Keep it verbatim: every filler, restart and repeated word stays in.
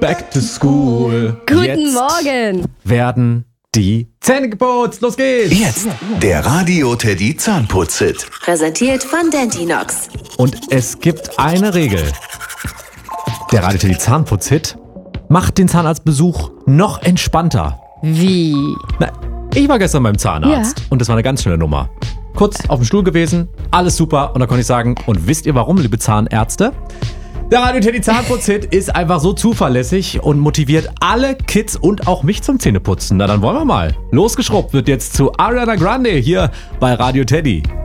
back to school. Guten Jetzt Morgen. werden die Zähne geputzt. Los geht's. Jetzt der Radio Teddy Zahnputz-Hit. Präsentiert von Dentinox. Und es gibt eine Regel. Der Radio Teddy Zahnputz-Hit macht den Zahnarztbesuch noch entspannter. Wie? Na, ich war gestern beim Zahnarzt Ja. und das war eine ganz schnelle Nummer. Kurz auf dem Stuhl gewesen, alles super und da konnte ich sagen, und wisst ihr warum, liebe Zahnärzte? Der Radio Teddy Zahnputz-Hit ist einfach so zuverlässig und motiviert alle Kids und auch mich zum Zähneputzen. Na dann wollen wir mal. Losgeschrubbt wird jetzt zu Ariana Grande hier bei Radio Teddy.